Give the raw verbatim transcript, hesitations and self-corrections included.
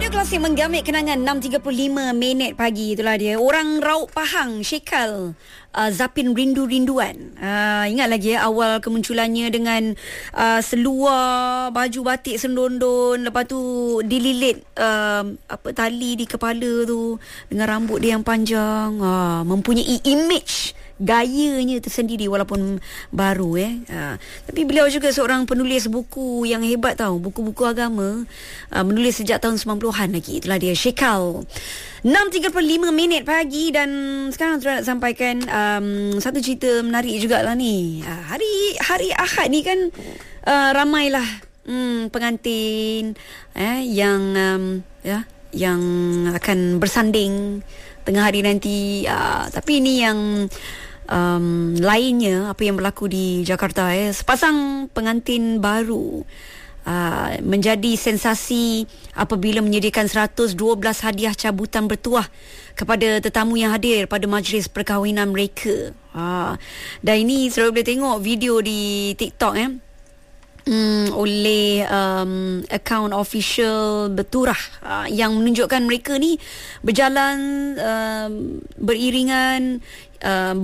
Radio Klasik menggamit kenangan enam tiga puluh lima minit pagi. Itulah dia. Orang Rauk Pahang, Shekal, uh, Zapin Rindu-Rinduan. Uh, ingat lagi ya awal kemunculannya dengan uh, seluar baju batik sendondon, lepas tu dililit uh, apa tali di kepala tu dengan rambut dia yang panjang. Uh, mempunyai image gayanya tersendiri walaupun baru eh. Ha, tapi beliau juga seorang penulis buku yang hebat tau, buku-buku agama, uh, menulis sejak tahun sembilan puluhan lagi. Itulah dia, Shekal. enam tiga puluh lima minit pagi dan sekarang saya nak sampaikan um, satu cerita menarik jugalah ni. Uh, hari hari Ahad ni kan uh, ramailah hmm, pengantin eh yang um, ya yang akan bersanding tengah hari nanti. Uh, tapi ini yang Um, lainnya apa yang berlaku di Jakarta eh. Sepasang pengantin baru uh, menjadi sensasi apabila menyediakan seratus dua belas hadiah cabutan bertuah kepada tetamu yang hadir pada majlis perkahwinan mereka. uh, Dan ini selalu boleh tengok video di TikTok eh Hmm, oleh um, akaun official Berturah uh, yang menunjukkan mereka ni berjalan uh, beriringan uh,